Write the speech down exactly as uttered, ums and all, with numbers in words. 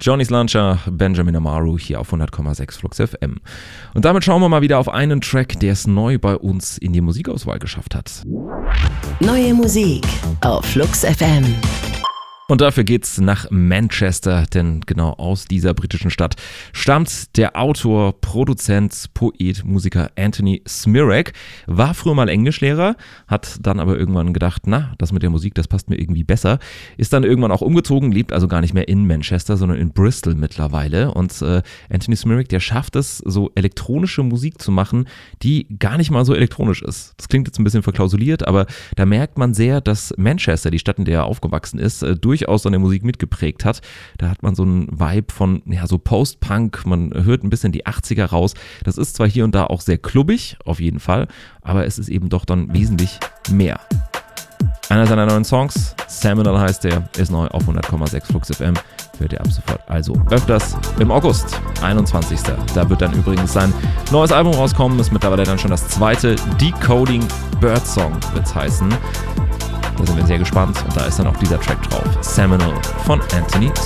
Johnny's Launcher, Benjamin Amaru hier auf hundert Komma sechs Flux F M. Und damit schauen wir mal wieder auf einen Track, der es neu bei uns in die Musikauswahl geschafft hat. Neue Musik auf Flux F M. Und dafür geht's nach Manchester, denn genau aus dieser britischen Stadt stammt der Autor, Produzent, Poet, Musiker Anthony Smirak. War früher mal Englischlehrer, hat dann aber irgendwann gedacht, na, das mit der Musik, das passt mir irgendwie besser. Ist dann irgendwann auch umgezogen, lebt also gar nicht mehr in Manchester, sondern in Bristol mittlerweile. Und äh, Anthony Smirak, der schafft es, so elektronische Musik zu machen, die gar nicht mal so elektronisch ist. Das klingt jetzt ein bisschen verklausuliert, aber da merkt man sehr, dass Manchester, die Stadt, in der er aufgewachsen ist, äh, durchaus seine Musik mitgeprägt hat. Da hat man so einen Vibe von, ja, so Post-Punk, man hört ein bisschen die achtziger raus. Das ist zwar hier und da auch sehr klubbig, auf jeden Fall, aber es ist eben doch dann wesentlich mehr. Einer seiner neuen Songs, Seminole heißt der, ist neu auf hundert Komma sechs Flux F M. Hört ihr ab sofort also öfters im August, einundzwanzigsten Da wird dann übrigens sein neues Album rauskommen, ist mittlerweile dann schon das zweite, Decoding Birdsong wird es heißen. Da sind wir sehr gespannt und da ist dann auch dieser Track drauf, Seminole von Anthony